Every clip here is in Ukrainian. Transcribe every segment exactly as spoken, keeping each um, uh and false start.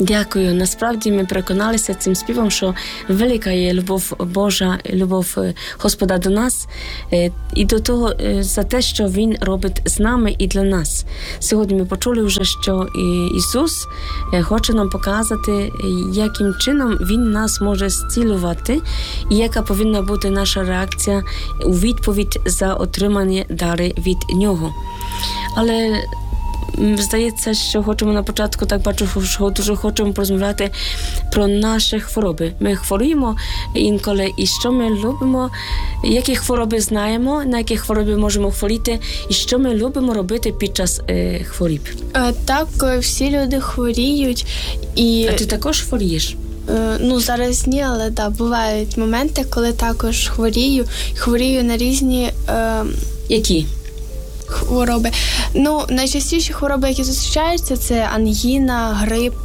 Дякую. Насправді ми переконалися цим співом, що велика є любов Божа, любов Господа до нас і до того за те, що Він робить з нами і для нас. Сьогодні ми почули вже, що Ісус хоче нам показати, яким чином Він нас може зцілювати і яка повинна бути наша реакція у відповідь за отримані дари від Нього. Але здається, що хочемо на початку, так бачу, що дуже хочемо порозмовляти про наші хвороби. Ми хворуємо інколи, і що ми любимо, які хвороби знаємо, на які хвороби можемо хворіти, і що ми любимо робити під час е, хворіб. Так, всі люди хворіють. І... А ти також хворієш? Ну, зараз ні, але да, бувають моменти, коли також хворію. Хворію на різні... Е... Які? Хвороби. Ну, найчастіші хвороби, які зустрічаються, це ангіна, грип,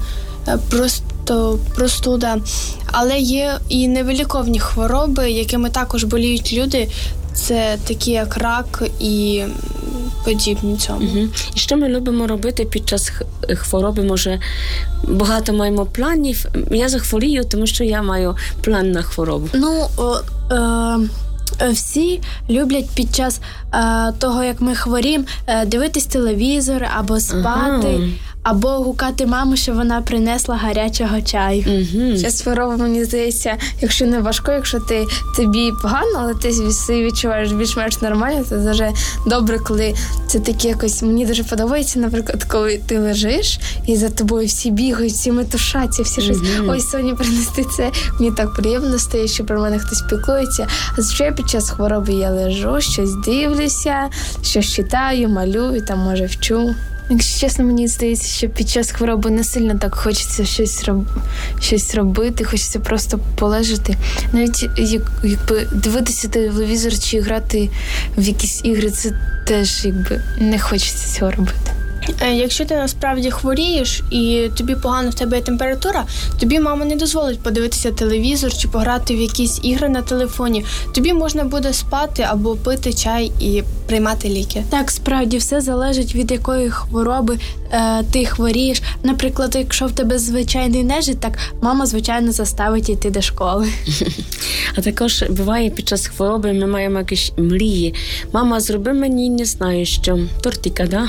просто простуда. Але є і невиліковні хвороби, якими також боліють люди. Це такі, як рак і подібні цьому. Угу. І що ми любимо робити під час хвороби? Може, багато маємо планів. Я захворію, тому що я маю план на хворобу. Ну, о, е... Всі люблять під час е, того, як ми хворіємо, е, дивитись телевізор або спати, ага. або гукати маму, що вона принесла гарячого чаю. Угу. Ця хвороба, мені здається, якщо не важко, якщо ти, тобі погано, але ти себе відчуваєш більш-менш нормально, це дуже добре, коли це таке якось, мені дуже подобається, наприклад, коли ти лежиш і за тобою всі бігають, всі метушаться, всі щось, угу. ой, Соні, принести це, мені так приємно стає, що про мене хтось піклується. А звичайно, під час хвороби я лежу, щось дивлюся, щось читаю, малюю, там, може, вчу. Якщо чесно, мені здається, що під час хвороби не сильно так хочеться щось, роб... щось робити, хочеться просто полежати. Навіть як, якби дивитися телевізор чи грати в якісь ігри, це теж якби не хочеться цього робити. Якщо ти насправді хворієш і тобі погано, в тебе є температура, тобі мама не дозволить подивитися телевізор чи пограти в якісь ігри на телефоні. Тобі можна буде спати або пити чай і приймати ліки. Так, справді, все залежить від якої хвороби е, ти хворієш. Наприклад, якщо в тебе звичайний нежить, так мама, звичайно, заставить йти до школи. А також буває під час хвороби ми маємо якісь мрії. Мама, зроби мені, не знаю що, тортика, да?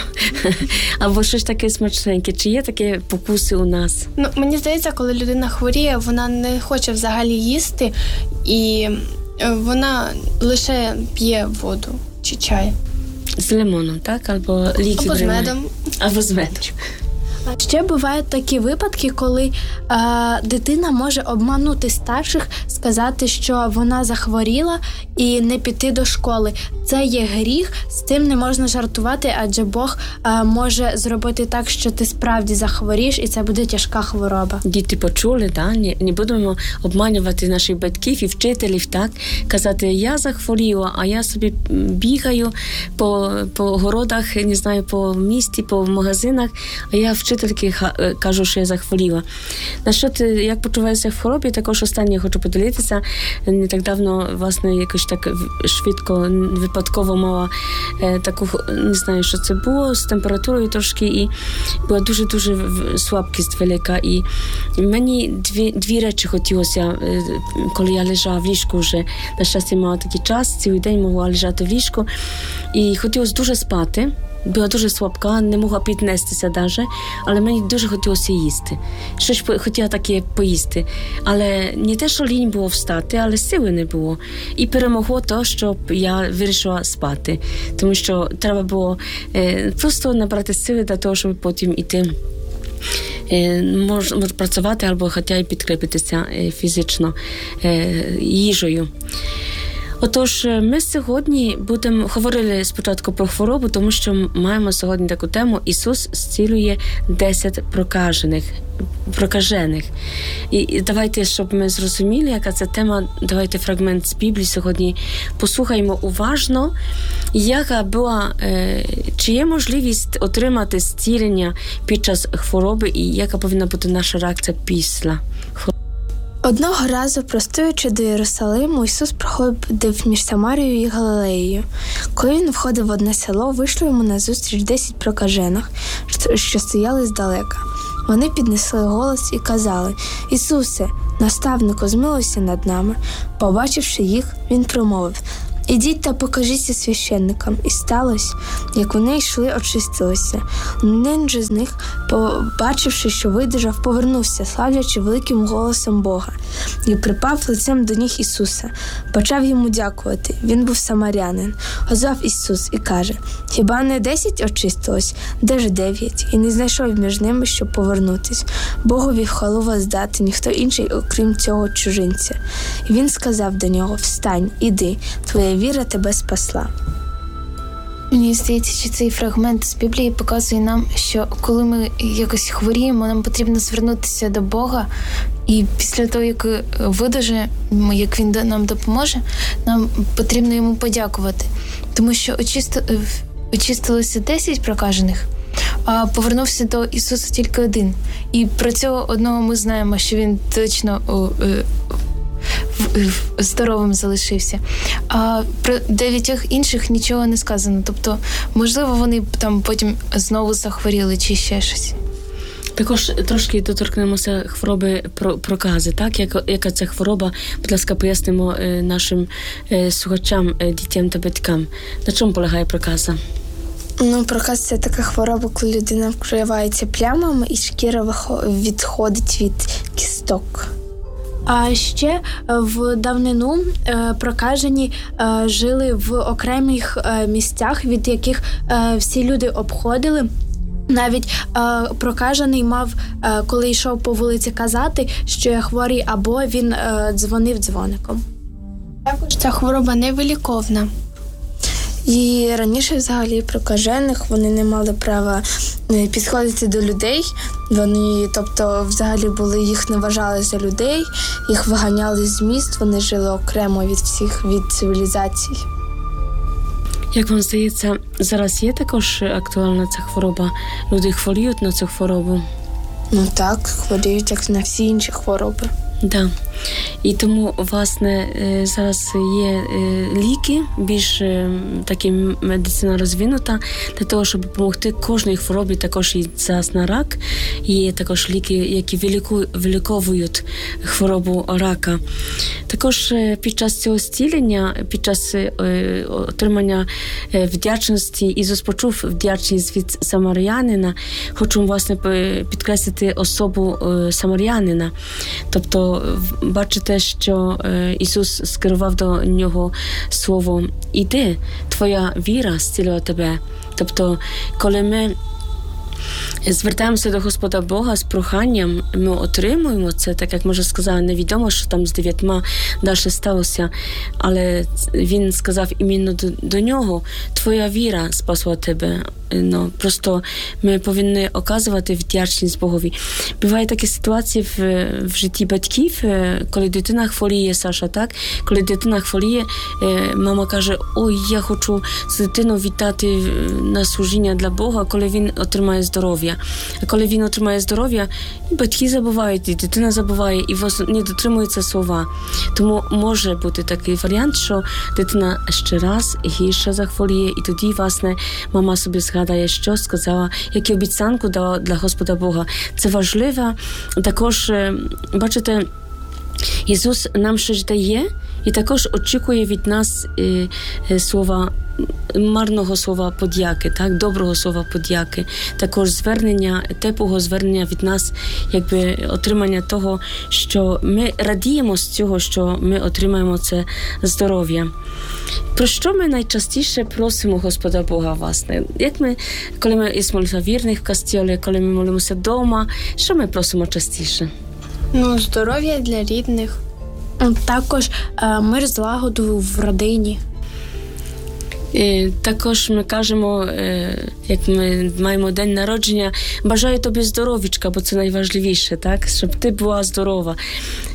Або щось таке смачненьке. Чи є такі покуси у нас? Ну, мені здається, коли людина хворіє, вона не хоче взагалі їсти, і вона лише п'є воду чи чай. З лимоном, так? Або ліки. Або з медом. Або з медом. Ще бувають такі випадки, коли е, дитина може обманути старших, сказати, що вона захворіла і не піти до школи. Це є гріх, з цим не можна жартувати, адже Бог е, може зробити так, що ти справді захворієш, і це буде тяжка хвороба. Діти почули, да? не, не будемо обманювати наших батьків і вчителів, так? Казати, я захворіла, а я собі бігаю по, по городах, не знаю, по місті, по магазинах, а я вчитель тільки кажу, що я захворіла. На що ти, як почуваєшся в хворобі, також останнє хочу поділитися. Не так давно, власне, якось так швидко, випадково мала е, таку, не знаю, що це було, з температурою трошки, і була дуже-дуже слабкість велика. І мені дві, дві речі хотілося, е, коли я лежала в ліжку вже. На щастя, мала такий час, цілий день могла лежати в ліжку. І хотілося дуже спати. Була дуже слабка, не могла піднестися навіть, але мені дуже хотілося їсти. Щось хотіла таке поїсти. Але не те, що лінь було встати, але сили не було. І перемогло те, щоб я вирішила спати. Тому що треба було е, просто набрати сили для того, щоб потім іти. Можна працювати або хоча й підкріпитися фізично їжею. Отож, ми сьогодні будемо говорили спочатку про хворобу, тому що маємо сьогодні таку тему «Ісус зцілює десять прокажених». прокажених. І давайте, щоб ми зрозуміли, яка це тема, давайте фрагмент з Біблії сьогодні послухаємо уважно, яка була, е, чи є можливість отримати зцілення під час хвороби і яка повинна бути наша реакція після хвороби. Одного разу, простуючи до Єрусалиму, Ісус проходив між Самарією і Галилеєю. Коли він входив в одне село, вийшло йому назустріч десять прокажених, що стояли здалека. Вони піднесли голос і казали: «Ісусе, наставнику, змилуйся над нами». Побачивши їх, він промовив: «Ідіть та покажіться священникам». І сталося, як вони йшли, очистилися. Один же з них, побачивши, що видужав, повернувся, славлячи великим голосом Бога, і припав лицем до ніг Ісуса. Почав йому дякувати. Він був самарянин. Озвав Ісус і каже: «Хіба не десять очистилось? Де ж дев'ять?» І не знайшов між ними, щоб повернутись. Богові хвалу воздати ніхто інший, окрім цього чужинця. І він сказав до нього: «Встань, іди, твоя віра тебе спасла». Мені здається, що цей фрагмент з Біблії показує нам, що коли ми якось хворіємо, нам потрібно звернутися до Бога, і після того, як видужаємо, як Він нам допоможе, нам потрібно Йому подякувати. Тому що очисти... очистилося десять прокажених, а повернувся до Ісуса тільки один. І про цього одного ми знаємо, що Він точно здоровим залишився. А про дев'ятьох інших нічого не сказано. Тобто, можливо, вони там потім знову захворіли чи ще щось. Також трошки доторкнемося хвороби прокази, так? Як, яка це хвороба? Будь ласка, пояснимо нашим слухачам, дітям та батькам. На чому полягає проказа? Ну, проказ – це така хвороба, коли людина вкривається плямами і шкіра відходить від кісток. А ще в давнину прокажені жили в окремих місцях, від яких всі люди обходили. Навіть е, прокажений мав, е, коли йшов по вулиці, казати, що я хворий, або він е, дзвонив дзвоником. Також ця хвороба невиліковна. І раніше взагалі прокажених вони не мали права підходити до людей. Вони, тобто, взагалі були, їх не вважали за людей, їх виганяли з міст, вони жили окремо від всіх, від цивілізацій. Як вам здається, зараз є також актуальна ця хвороба? Люди хворіють на цю хворобу? Ну так, хворіють, як на всі інші хвороби. Да. І тому, власне, зараз є ліки, більш такі медицина розвинута, для того, щоб допомогти кожній хворобі, також і зараз на рак. Є також ліки, які виліковують хворобу рака. Також під час цього зцілення, під час отримання вдячності, Ісус почув вдячність від самарянина. Хочу, власне, підкреслити особу самарянина. Тобто, бачите, що Ісус скерував до нього слово «Іди, твоя віра зцілила тебе». Тобто, коли ми звертаємося до Господа Бога з проханням, ми отримуємо це, так як ми вже сказали, невідомо, що там з дев'ятьма далі сталося, але він сказав іменно до, до нього: твоя віра спасла тебе. Ну, просто ми повинні оказувати вдячність Богові. Бувають такі ситуації в, в житті батьків, коли дитина хворіє, Саша, так? Коли дитина хворіє, мама каже: ой, я хочу з дитиною віддати на служіння для Бога, коли він отримає здоров'я. А коли він отримає здоров'я, і батьки забувають, і дитина забуває, і не дотримуються слова. Тому може бути такий варіант, що дитина ще раз гірше захворіє, і тоді, власне, мама собі згадає, що сказала, яку обіцянку дала для Господа Бога. Це важливо. Також, бачите, Ісус нам щось дає і також очікує від нас е, е, слова, марного слова подяки, так, доброго слова подяки, також звернення, теплого звернення від нас, якби отримання того, що ми радіємо з цього, що ми отримаємо це здоров'я. Про що ми найчастіше просимо Господа Бога, власне? Як ми, коли ми із молитва вірних в костьолі, коли ми молимося вдома, що ми просимо частіше? Ну, здоров'я для рідних. Також е, мир, злагоду в родині. І також ми кажемо, як ми маємо день народження, бажаю тобі здоров'ячка, бо це найважливіше, так? Щоб ти була здорова.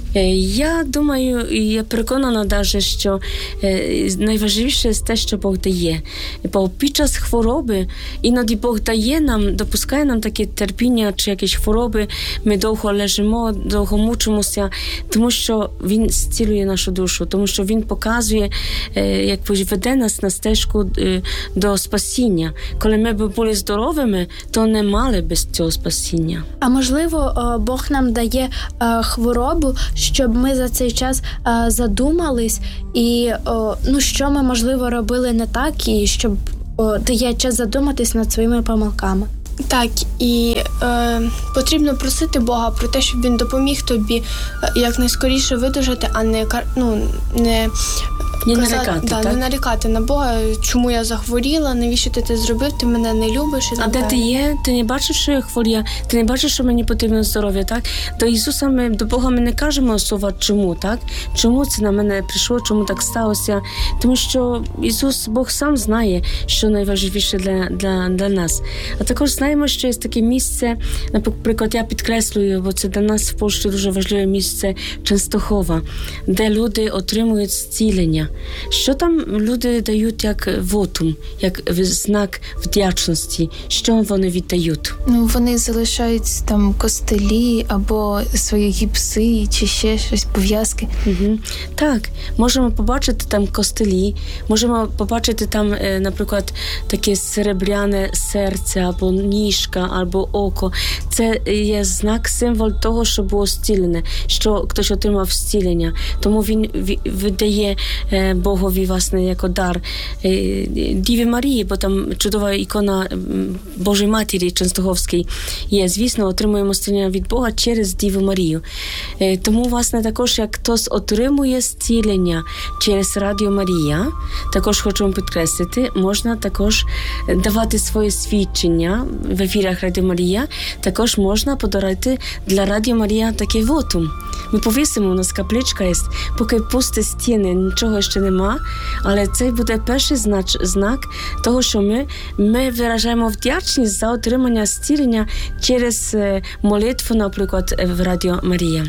Я думаю, і я переконана навіть, що найважливіше те, що Бог дає. Бо під час хвороби іноді Бог дає нам, допускає нам таке терпіння чи якісь хвороби, ми довго лежимо, довго мучимося, тому що Він зцілює нашу душу, тому що Він показує, як веде нас на стежку до спасіння. Коли ми б були здоровими, то не мали без цього спасіння. А можливо, Бог нам дає хворобу, щоб ми за цей час задумались і, ну, що ми, можливо, робили не так, і щоб дає час задуматись над своїми помилками. Так, і е, потрібно просити Бога про те, щоб Він допоміг тобі якнайскоріше видужати, а не, ну, не, не, казати, нарікати, да, так? не нарікати на Бога, чому я захворіла, навіщо ти це зробив, ти мене не любиш. І а де ти є? Ти не бачиш, що я хворія? Ти не бачиш, що мені потрібно здоров'я, так? До Ісуса ми, до Бога ми не кажемо слова «чому», так? Чому це на мене прийшло, чому так сталося? Тому що Ісус, Бог сам знає, що найважливіше для, для, для нас. А також знаємо, що є таке місце, наприклад, я підкреслюю, бо це для нас в Польщі дуже важливе місце Częstochowa, де люди отримують зцілення. Що там люди дають як вотум, як знак вдячності? Що вони віддають? Ну, вони залишають там костелі або свої гіпси чи ще щось, пов'язки. Угу. Так, можемо побачити там костелі, можемо побачити там, наприклад, таке серебряне серце або ніжка, або око. Це є знак, символ того, що було зцілене, що хтось отримав зцілення. Тому він видає Богові, власне, як дар Діві Марії, бо там чудова ікона Божої Матері Częstochowskiej є. Звісно, отримуємо зцілення від Бога через Діву Марію. Тому, власне, також, як хтось отримує зцілення через Радіо Марія, також хочемо підкреслити, можна також давати своє свідчення в ефірах Радіо Марія, також можна подарувати для Радіо Марія таке вотум. Ми повісимо, у нас капличка є, поки пусті стіни, нічого ще нема, але це буде перший знак, знак того, що ми, ми виражаємо вдячність за отримання зцілення через молитву, наприклад, в Радіо Марія.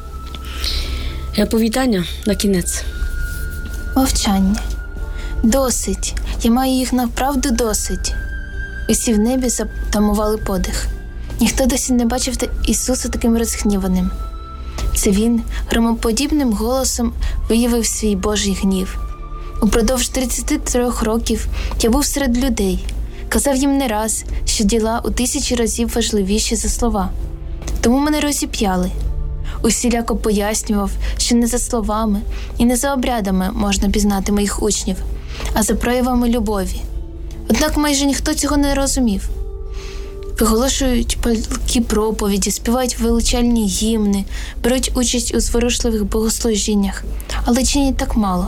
Повідання на кінець. Мовчання. Досить. Я маю їх направду досить. Усі в небі затамували подих. Ніхто досі не бачив Ісуса таким розгніваним. Це Він громоподібним голосом виявив свій Божий гнів. Упродовж тридцяти трьох років я був серед людей, казав їм не раз, що діла у тисячі разів важливіші за слова. Тому мене розіп'яли. Усіляко пояснював, що не за словами і не за обрядами можна пізнати моїх учнів, а за проявами любові. Однак майже ніхто цього не розумів. Виголошують палкі проповіді, співають величальні гімни, беруть участь у зворушливих богослужіннях, але чинять так мало.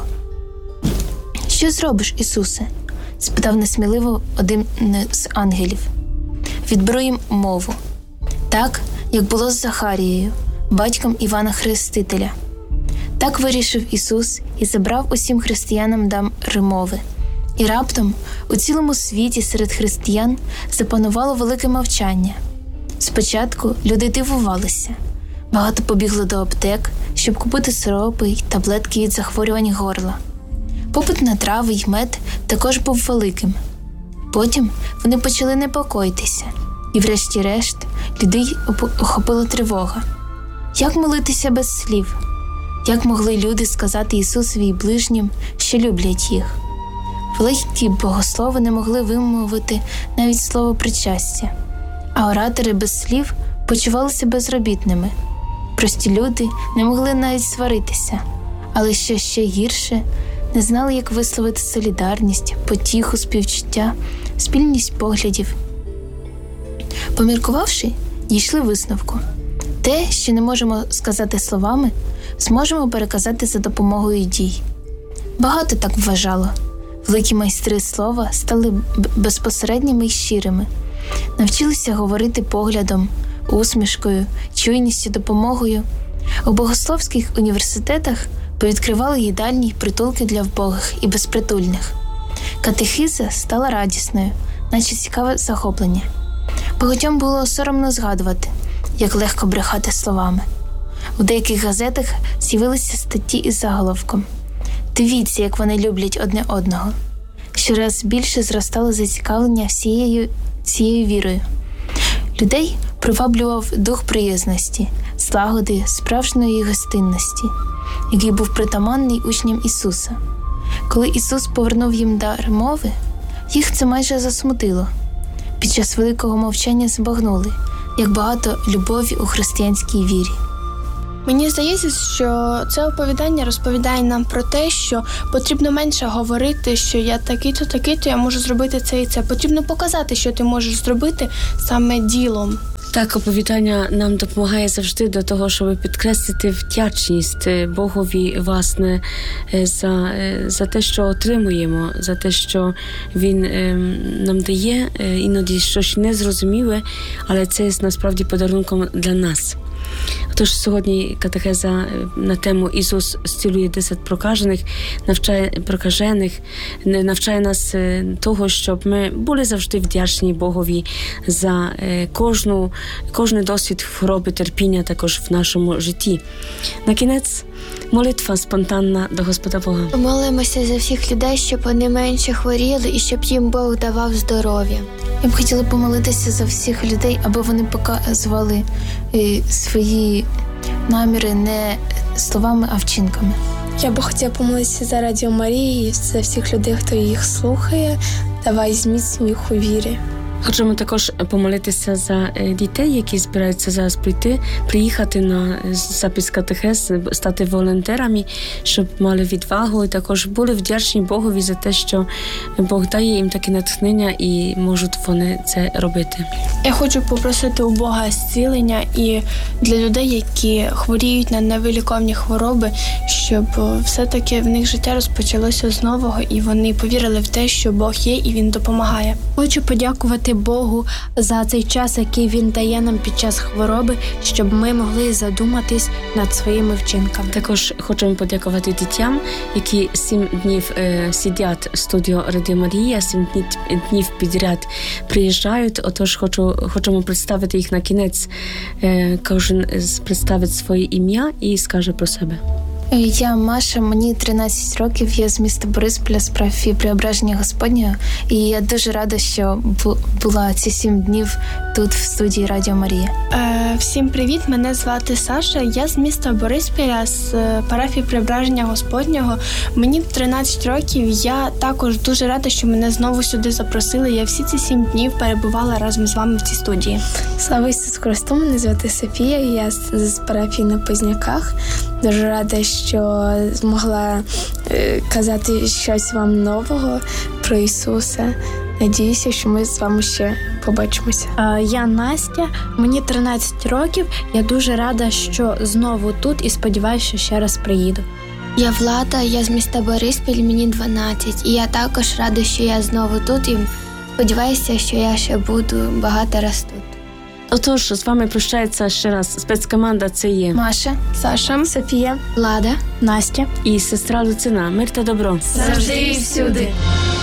«Що зробиш, Ісусе?» – спитав несміливо один з ангелів. «Відберу їм мову. Так, як було з Захарією, батьком Івана Хрестителя». Так вирішив Ісус і забрав усім християнам дар мови. І раптом у цілому світі серед християн запанувало велике мовчання. Спочатку люди дивувалися. Багато побігло до аптек, щоб купити сиропи й таблетки від захворювань горла. Попит на трави й мед також був великим. Потім вони почали непокоїтися, і врешті-решт людей охопила тривога. Як молитися без слів? Як могли люди сказати Ісусові й ближнім, що люблять їх? Великі богослови не могли вимовити навіть слово причастя, а оратори без слів почувалися безробітними. Прості люди не могли навіть сваритися, але що ще гірше, не знали, як висловити солідарність, потіху, співчуття, спільність поглядів. Поміркувавши, дійшли висновку. Те, що не можемо сказати словами, зможемо переказати за допомогою дій. Багато так вважало. Великі майстри слова стали безпосередніми й щирими. Навчилися говорити поглядом, усмішкою, чуйністю, допомогою. У богословських університетах повідкривали їдальні й притулки для вбогих і безпритульних. Катехиза стала радісною, наче цікаве захоплення. Багатьом було соромно згадувати, як легко брехати словами. У деяких газетах з'явилися статті із заголовком «Дивіться, як вони люблять одне одного». Щораз більше зростало зацікавлення всією цією вірою. Людей приваблював дух приязності, злагоди, справжньої гостинності, який був притаманний учням Ісуса. Коли Ісус повернув їм дар мови, їх це майже засмутило. Під час великого мовчання збагнули, як багато любові у християнській вірі. Мені здається, що це оповідання розповідає нам про те, що потрібно менше говорити, що я такий-то, такий-то, я можу зробити це і це. Потрібно показати, що ти можеш зробити саме ділом. Так, оповідання нам допомагає завжди до того, щоб підкреслити вдячність Богові, власне, за, за те, що отримуємо, за те, що Він нам дає, іноді щось незрозуміле, але це є насправді подарунком для нас. Тож сьогодні катехеза на тему «Ісус зцілює десять прокажених», навчає прокажених, навчає нас того, щоб ми були завжди вдячні Богові за кожну, кожний досвід хвороби, терпіння також в нашому житті. На кінець молитва спонтанна до Господа Бога. Молимося за всіх людей, щоб вони менше хворіли і щоб їм Бог давав здоров'я. Я б хотіла помолитися за всіх людей, аби вони показували е, свої наміри не словами, а вчинками. Я би хотіла помолитися за Радіо Марії і за всіх людей, хто їх слухає. Давай зміцнюй їх у вірі. Хочемо також помолитися за дітей, які збираються зараз прийти, приїхати на запис катехез, стати волонтерами, щоб мали відвагу і також були вдячні Богові за те, що Бог дає їм таке натхнення і можуть вони це робити. Я хочу попросити у Бога зцілення і для людей, які хворіють на невиліковні хвороби, щоб все-таки в них життя розпочалося з нового і вони повірили в те, що Бог є і Він допомагає. Хочу подякувати Богу за цей час, який Він дає нам під час хвороби, щоб ми могли задуматись над своїми вчинками. Також хочемо подякувати дітям, які сім днів е, сидять в студію Радіо Марія, сім днів підряд приїжджають. Отож, хочу, хочемо представити їх на кінець. Е, кожен представить своє ім'я і скаже про себе. Я Маша, мені тринадцять років, я з міста Борисполя, з парафії Преображення Господнього, і я дуже рада, що була ці сім днів тут в студії Радіо Марія. Е, всім привіт, мене звати Саша, я з міста Борисполя, з парафії Преображення Господнього. Мені тринадцять років, я також дуже рада, що мене знову сюди запросили. Я всі ці сім днів перебувала разом з вами в цій студії. Слава Ісусу Христу, мене звати Софія, я з, з парафії на Позняках. Дуже рада, що змогла е, казати щось вам нового про Ісуса. Надіюся, що ми з вами ще побачимося. Я Настя, мені тринадцять років, я дуже рада, що знову тут і сподіваюся, що ще раз приїду. Я Влада, я з міста Бориспіль, мені дванадцять. І я також рада, що я знову тут і сподіваюся, що я ще буду багато раз тут. Отож, з вами прощається ще раз спецкоманда, це є Маша, Саша, Софія, Влада, Настя і сестра Люцина. Мир та добро. завжди і всюди.